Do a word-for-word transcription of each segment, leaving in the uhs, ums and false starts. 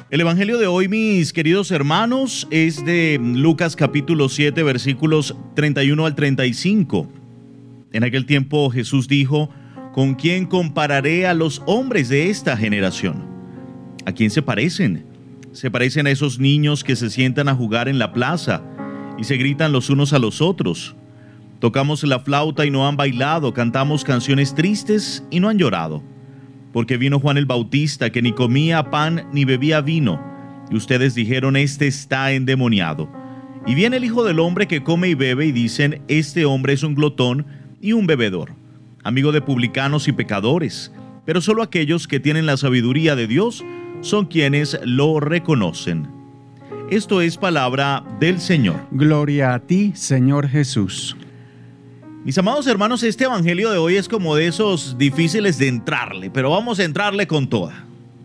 El evangelio de hoy, mis queridos hermanos, es de Lucas capítulo siete, versículos treinta y uno al treinta y cinco. En aquel tiempo Jesús dijo: ¿con quién compararé a los hombres de esta generación? ¿A quién se parecen? Se parecen a esos niños que se sientan a jugar en la plaza y se gritan los unos a los otros. Tocamos la flauta y no han bailado, cantamos canciones tristes y no han llorado. Porque vino Juan el Bautista, que ni comía pan ni bebía vino, y ustedes dijeron: este está endemoniado. Y viene el Hijo del Hombre, que come y bebe, y dicen: este hombre es un glotón y un bebedor, amigo de publicanos y pecadores. Pero solo aquellos que tienen la sabiduría de Dios son quienes lo reconocen. Esto es palabra del Señor. Gloria a ti, Señor Jesús. Mis amados hermanos, este evangelio de hoy es como de esos difíciles de entrarle, pero vamos a entrarle con toda.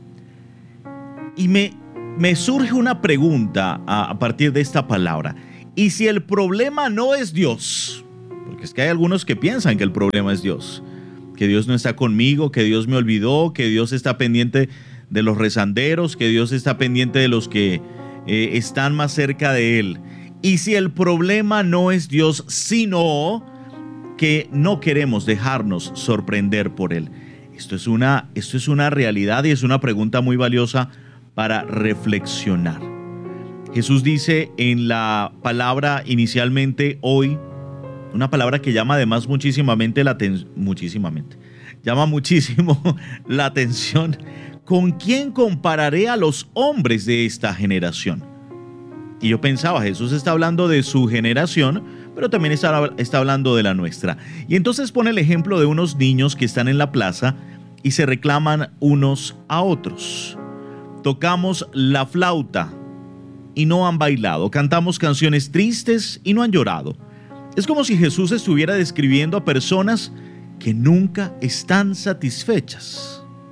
Y me, me surge una pregunta a, a partir de esta palabra. ¿Y si el problema no es Dios? Porque es que hay algunos que piensan que el problema es Dios, que Dios no está conmigo, que Dios me olvidó, que Dios está pendiente de los rezanderos, que Dios está pendiente de los que eh, están más cerca de Él. ¿Y si el problema no es Dios, sino que no queremos dejarnos sorprender por Él? Esto es una, esto es una realidad y es una pregunta muy valiosa para reflexionar. Jesús dice en la palabra inicialmente hoy, una palabra que llama además muchísimamente la atención, muchísimamente, llama muchísimo la atención. ¿Con quién compararé a los hombres de esta generación? Y yo pensaba, Jesús está hablando de su generación, pero también está, está hablando de la nuestra. Y entonces pone el ejemplo de unos niños que están en la plaza y se reclaman unos a otros. Tocamos la flauta y no han bailado, cantamos canciones tristes y no han llorado. Es como si Jesús estuviera describiendo a personas que nunca están satisfechas.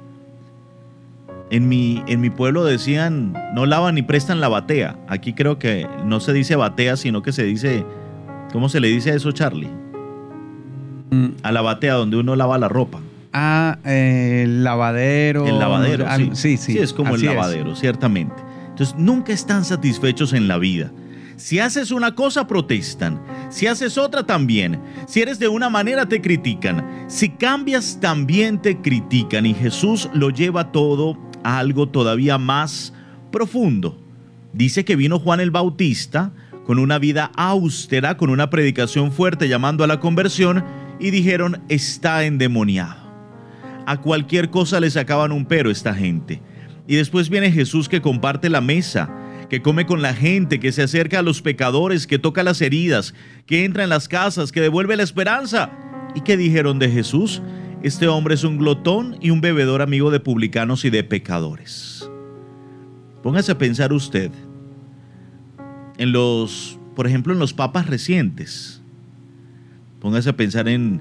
En mi, en mi pueblo decían: no lavan ni prestan la batea. Aquí creo que no se dice batea, sino que se dice... ¿Cómo se le dice a eso, Charlie? Mm. A la batea donde uno lava la ropa. Ah, eh, el lavadero. El lavadero, ah, sí. Sí, sí. Sí, es como el lavadero, es. Ciertamente. Entonces, nunca están satisfechos en la vida. Si haces una cosa, protestan. Si haces otra, también. Si eres de una manera, te critican. Si cambias, también te critican. Y Jesús lo lleva todo a algo todavía más profundo. Dice que vino Juan el Bautista con una vida austera, con una predicación fuerte llamando a la conversión, y dijeron: está endemoniado. A cualquier cosa le sacaban un pero esta gente. Y después viene Jesús, que comparte la mesa, que come con la gente, que se acerca a los pecadores, que toca las heridas, que entra en las casas, que devuelve la esperanza. ¿Y qué dijeron de Jesús? Este hombre es un glotón y un bebedor, amigo de publicanos y de pecadores. Póngase a pensar usted en los, por ejemplo, en los papas recientes. Póngase a pensar en,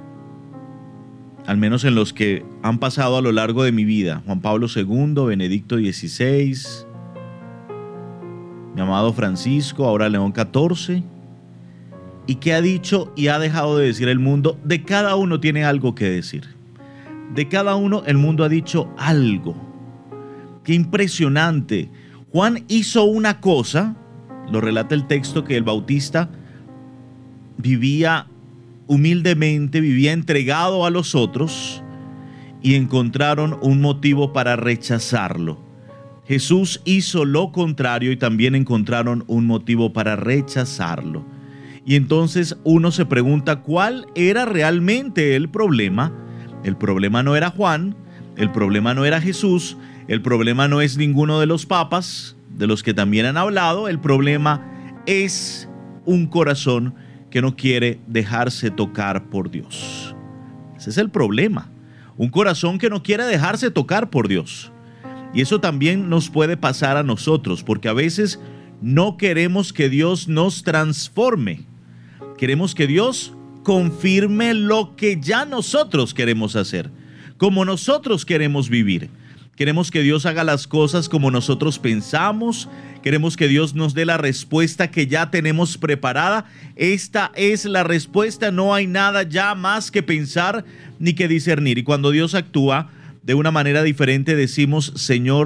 al menos en los que han pasado a lo largo de mi vida: Juan Pablo segundo, Benedicto dieciséis, mi amado Francisco, ahora León catorce. ¿Y qué ha dicho y ha dejado de decir el mundo? De cada uno tiene algo que decir. De cada uno el mundo ha dicho algo. ¡Qué impresionante! Juan hizo una cosa, lo relata el texto, que el Bautista vivía humildemente, vivía entregado a los otros, y encontraron un motivo para rechazarlo. Jesús hizo lo contrario y también encontraron un motivo para rechazarlo. Y entonces uno se pregunta, ¿cuál era realmente el problema? El problema no era Juan, el problema no era Jesús, el problema no es ninguno de los papas, de los que también han hablado. El problema es un corazón que no quiere dejarse tocar por Dios. Ese es el problema, un corazón que no quiere dejarse tocar por Dios. Y eso también nos puede pasar a nosotros, porque a veces no queremos que Dios nos transforme. Queremos que Dios confirme lo que ya nosotros queremos hacer, como nosotros queremos vivir. Queremos que Dios haga las cosas como nosotros pensamos. Queremos que Dios nos dé la respuesta que ya tenemos preparada. Esta es la respuesta, no hay nada ya más que pensar ni que discernir. Y cuando Dios actúa de una manera diferente, decimos: Señor,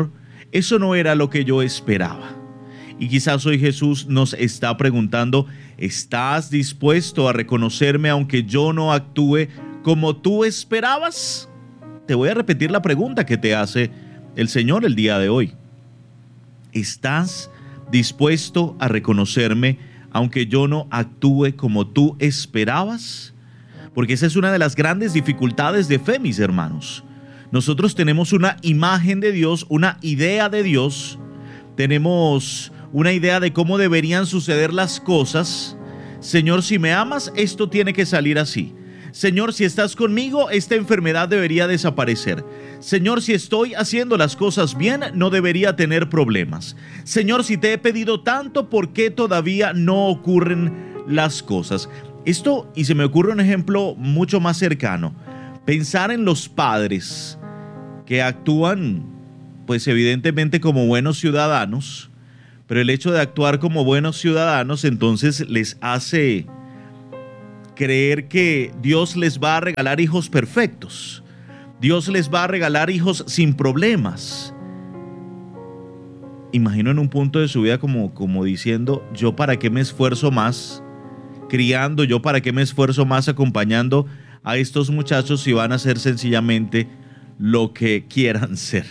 eso no era lo que yo esperaba. Y quizás hoy Jesús nos está preguntando, ¿estás dispuesto a reconocerme aunque yo no actúe como tú esperabas? Te voy a repetir la pregunta que te hace el Señor el día de hoy. ¿Estás dispuesto a reconocerme aunque yo no actúe como tú esperabas? Porque esa es una de las grandes dificultades de fe, mis hermanos. Nosotros tenemos una imagen de Dios, una idea de Dios, tenemos una idea de cómo deberían suceder las cosas. Señor, si me amas, esto tiene que salir así. Señor, si estás conmigo, esta enfermedad debería desaparecer. Señor, si estoy haciendo las cosas bien, no debería tener problemas. Señor, si te he pedido tanto, ¿por qué todavía no ocurren las cosas? Esto, y se me ocurre un ejemplo mucho más cercano. Pensar en los padres que actúan, pues evidentemente como buenos ciudadanos, pero el hecho de actuar como buenos ciudadanos entonces les hace creer que Dios les va a regalar hijos perfectos. Dios les va a regalar hijos sin problemas. Imagino en un punto de su vida como, como diciendo, ¿yo para qué me esfuerzo más criando? ¿Yo para qué me esfuerzo más acompañando a estos muchachos si van a ser sencillamente lo que quieran ser?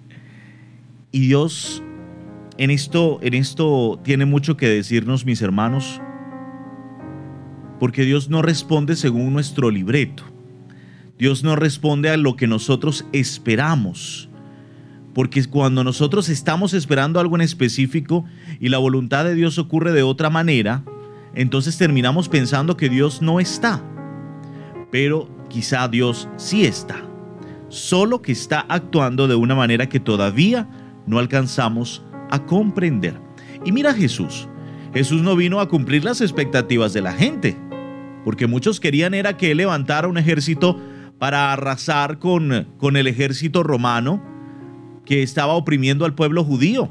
Y Dios en esto, en esto tiene mucho que decirnos, mis hermanos, porque Dios no responde según nuestro libreto. Dios no responde a lo que nosotros esperamos, porque cuando nosotros estamos esperando algo en específico y la voluntad de Dios ocurre de otra manera, entonces terminamos pensando que Dios no está. Pero quizá Dios sí está, solo que está actuando de una manera que todavía no alcanzamos a comprender. Y mira a Jesús. Jesús no vino a cumplir las expectativas de la gente, porque muchos querían era que Él levantara un ejército para arrasar con, con el ejército romano que estaba oprimiendo al pueblo judío.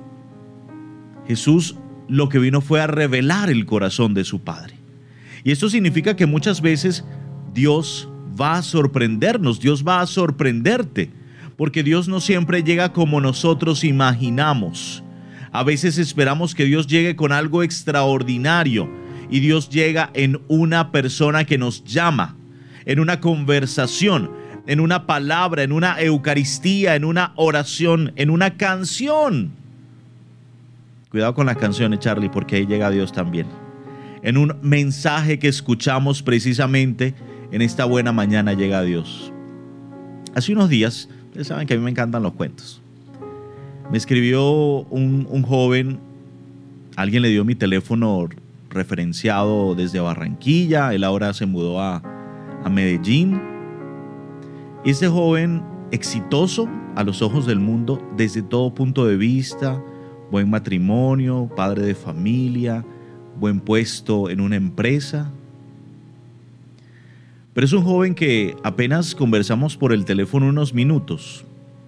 Jesús lo que vino fue a revelar el corazón de su Padre. Y esto significa que muchas veces Dios va a sorprendernos, Dios va a sorprenderte, porque Dios no siempre llega como nosotros imaginamos. A veces esperamos que Dios llegue con algo extraordinario y Dios llega en una persona que nos llama, en una conversación, en una palabra, en una eucaristía, en una oración, en una canción. Cuidado con las canciones, Charlie, porque ahí llega Dios también. En un mensaje que escuchamos precisamente en esta buena mañana llega Dios. Hace unos días, ustedes saben que a mí me encantan los cuentos. Me escribió un, un joven, alguien le dio mi teléfono referenciado desde Barranquilla, él ahora se mudó a, a Medellín. Y este joven, exitoso a los ojos del mundo desde todo punto de vista, buen matrimonio, padre de familia, buen puesto en una empresa. Pero es un joven que apenas conversamos por el teléfono unos minutos.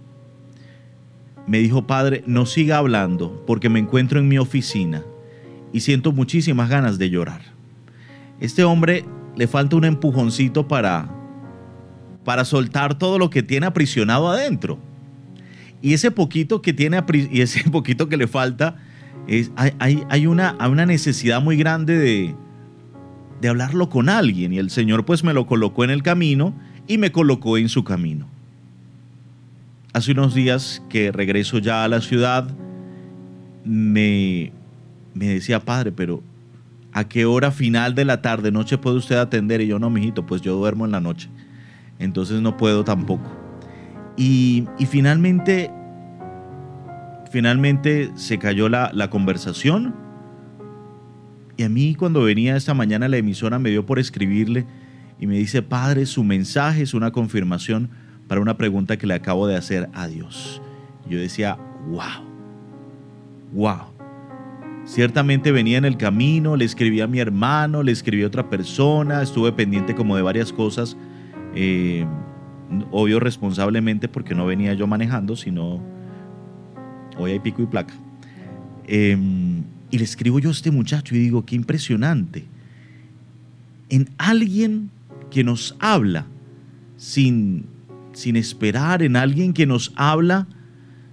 Me dijo: padre, no siga hablando porque me encuentro en mi oficina y siento muchísimas ganas de llorar. Este hombre le falta un empujoncito para, para soltar todo lo que tiene aprisionado adentro. Y ese poquito que tiene y ese poquito que le falta, es, hay, hay, hay, una, hay una necesidad muy grande de, de hablarlo con alguien. Y el Señor pues me lo colocó en el camino y me colocó en su camino. Hace unos días que regreso ya a la ciudad, me, me decía: padre, pero ¿a qué hora final de la tarde, noche puede usted atender? Y yo: no, mijito, pues yo duermo en la noche, entonces no puedo tampoco. Y, y finalmente, finalmente se cayó la, la conversación. Y a mí, cuando venía esta mañana a la emisora, me dio por escribirle y me dice: padre, su mensaje es una confirmación para una pregunta que le acabo de hacer a Dios. Yo decía: wow, wow. Ciertamente venía en el camino, le escribí a mi hermano, le escribí a otra persona, estuve pendiente como de varias cosas, eh, obvio responsablemente porque no venía yo manejando, sino hoy hay pico y placa. Eh, y le escribo yo a este muchacho y digo: qué impresionante. En alguien que nos habla sin, sin esperar, en alguien que nos habla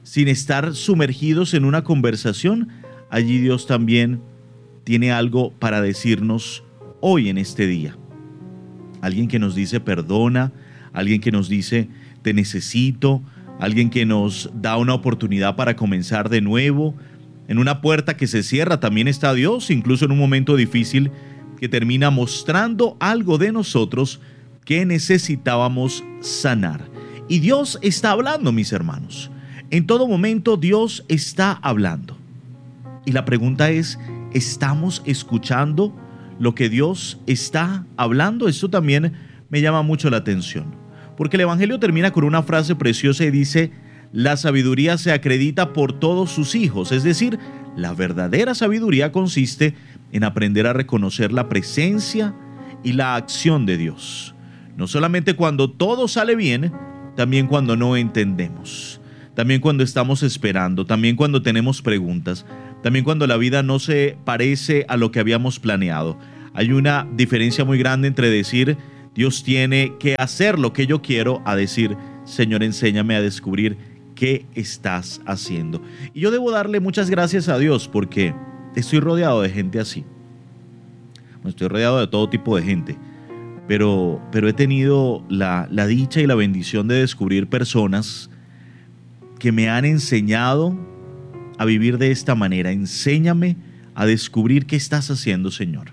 sin estar sumergidos en una conversación, allí Dios también tiene algo para decirnos hoy en este día. Alguien que nos dice perdona, alguien que nos dice te necesito, alguien que nos da una oportunidad para comenzar de nuevo. En una puerta que se cierra también está Dios, incluso en un momento difícil que termina mostrando algo de nosotros que necesitábamos sanar. Y Dios está hablando, mis hermanos. En todo momento Dios está hablando. Y la pregunta es, ¿estamos escuchando lo que Dios está hablando? Esto también me llama mucho la atención, porque el Evangelio termina con una frase preciosa y dice: la sabiduría se acredita por todos sus hijos. Es decir, la verdadera sabiduría consiste en aprender a reconocer la presencia y la acción de Dios. No solamente cuando todo sale bien, también cuando no entendemos, también cuando estamos esperando, también cuando tenemos preguntas, también cuando la vida no se parece a lo que habíamos planeado. Hay una diferencia muy grande entre decir Dios tiene que hacer lo que yo quiero a decir Señor, enséñame a descubrir qué estás haciendo. Y yo debo darle muchas gracias a Dios porque estoy rodeado de gente así. Bueno, estoy rodeado de todo tipo de gente, pero, pero he tenido la, la dicha y la bendición de descubrir personas que me han enseñado a vivir de esta manera. Enséñame a descubrir qué estás haciendo, Señor.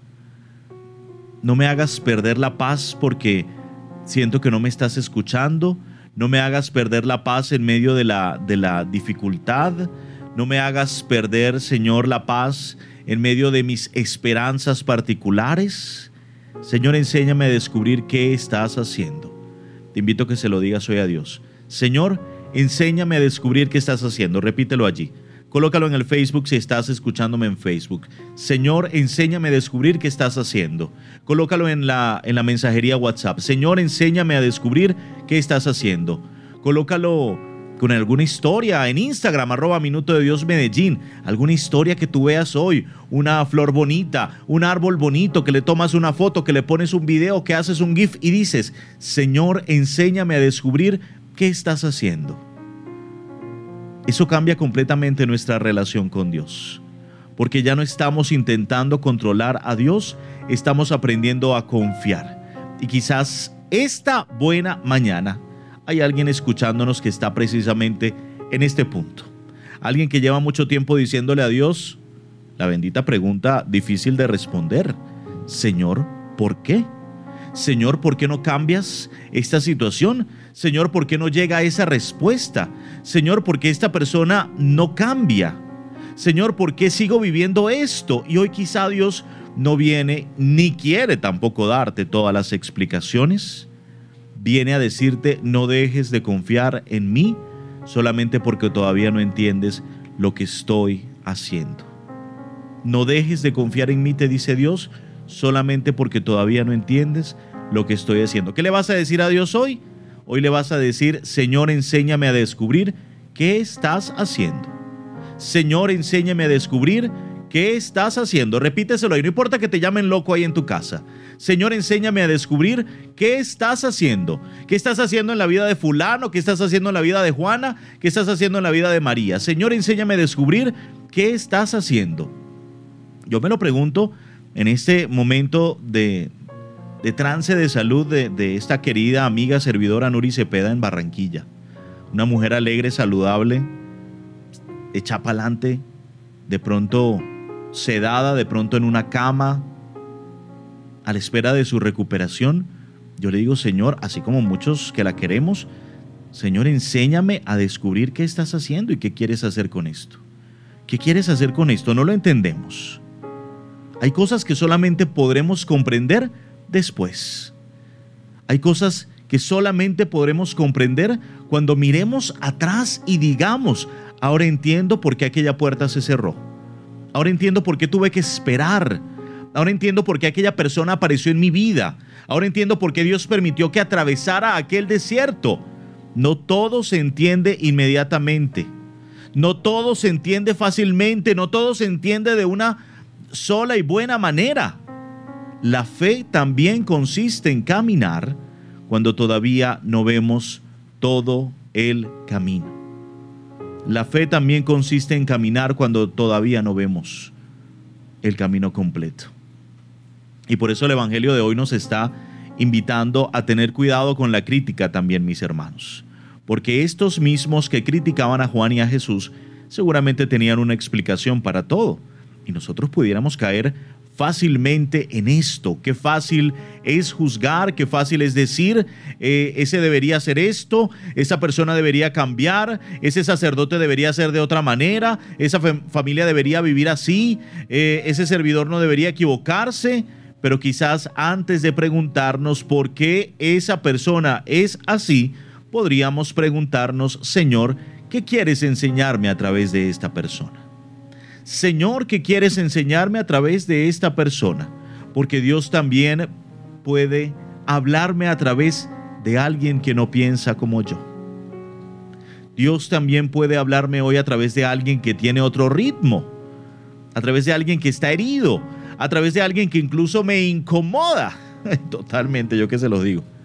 No me hagas perder la paz porque siento que no me estás escuchando. No me hagas perder la paz en medio de la, de la dificultad. No me hagas perder, Señor, la paz en medio de mis esperanzas particulares. Señor, enséñame a descubrir qué estás haciendo. Te invito a que se lo digas hoy a Dios. Señor, enséñame a descubrir qué estás haciendo. Repítelo allí. Colócalo en el Facebook si estás escuchándome en Facebook. Señor, enséñame a descubrir qué estás haciendo. Colócalo en la, en la mensajería WhatsApp. Señor, enséñame a descubrir qué estás haciendo. Colócalo con alguna historia en Instagram, arroba Minuto de Dios Medellín. Alguna historia que tú veas hoy. Una flor bonita, un árbol bonito, que le tomas una foto, que le pones un video, que haces un GIF y dices, Señor, enséñame a descubrir qué estás haciendo. Eso cambia completamente nuestra relación con Dios, porque ya no estamos intentando controlar a Dios, estamos aprendiendo a confiar. Y quizás esta buena mañana hay alguien escuchándonos que está precisamente en este punto. Alguien que lleva mucho tiempo diciéndole a Dios la bendita pregunta difícil de responder. Señor, ¿por qué? Señor, ¿por qué no cambias esta situación? Señor, ¿por qué no llega esa respuesta? Señor, ¿por qué esta persona no cambia? Señor, ¿por qué sigo viviendo esto? Y hoy quizá Dios no viene ni quiere tampoco darte todas las explicaciones. Viene a decirte, no dejes de confiar en mí solamente porque todavía no entiendes lo que estoy haciendo. No dejes de confiar en mí, te dice Dios, solamente porque todavía no entiendes lo que estoy haciendo. ¿Qué le vas a decir a Dios hoy? Hoy le vas a decir, Señor, enséñame a descubrir qué estás haciendo. Señor, enséñame a descubrir qué estás haciendo. Repíteselo ahí, no importa que te llamen loco ahí en tu casa. Señor, enséñame a descubrir qué estás haciendo. ¿Qué estás haciendo en la vida de fulano? ¿Qué estás haciendo en la vida de Juana? ¿Qué estás haciendo en la vida de María? Señor, enséñame a descubrir qué estás haciendo. Yo me lo pregunto en este momento de, de trance de salud de, de esta querida amiga servidora Nuri Cepeda en Barranquilla. Una mujer alegre, saludable, hecha pa'lante, de pronto sedada, de pronto en una cama, a la espera de su recuperación. Yo le digo, Señor, así como muchos que la queremos, Señor, enséñame a descubrir qué estás haciendo y qué quieres hacer con esto. ¿Qué quieres hacer con esto? No lo entendemos. Hay cosas que solamente podremos comprender después. Hay cosas que solamente podremos comprender cuando miremos atrás y digamos, ahora entiendo por qué aquella puerta se cerró. Ahora entiendo por qué tuve que esperar. Ahora entiendo por qué aquella persona apareció en mi vida. Ahora entiendo por qué Dios permitió que atravesara aquel desierto. No todo se entiende inmediatamente. No todo se entiende fácilmente. No todo se entiende de una sola y buena manera. La fe también consiste en caminar cuando todavía no vemos todo el camino. La fe también consiste en caminar cuando todavía no vemos el camino completo. Y por eso el Evangelio de hoy nos está invitando a tener cuidado con la crítica también, mis hermanos. Porque estos mismos que criticaban a Juan y a Jesús seguramente tenían una explicación para todo. Y nosotros pudiéramos caer fácilmente en esto. Qué fácil es juzgar, qué fácil es decir, eh, ese debería hacer esto, esa persona debería cambiar, ese sacerdote debería ser de otra manera, esa familia debería vivir así, eh, ese servidor no debería equivocarse. Pero quizás antes de preguntarnos por qué esa persona es así, podríamos preguntarnos: Señor, ¿qué quieres enseñarme a través de esta persona? Señor, ¿qué quieres enseñarme a través de esta persona? Porque Dios también puede hablarme a través de alguien que no piensa como yo. Dios también puede hablarme hoy a través de alguien que tiene otro ritmo, a través de alguien que está herido, a través de alguien que incluso me incomoda. Totalmente, yo que se los digo.